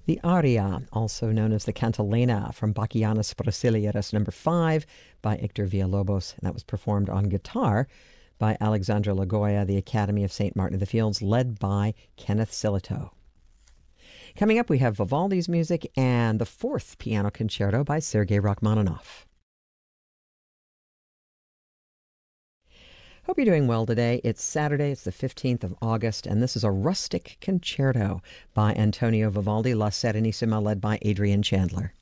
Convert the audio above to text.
The aria, also known as the cantilena from Bachianas Brasileiras number 5 by Hector Villalobos, and that was performed on guitar by Alexandra Lagoya, the Academy of St. Martin of the Fields, led by Kenneth Silito. Coming up, we have Vivaldi's music and the fourth piano concerto by Sergei Rachmaninoff. Hope you're doing well today. It's Saturday, it's the 15th of August, and this is a rustic concerto by Antonio Vivaldi, La Serenissima, led by Adrian Chandler.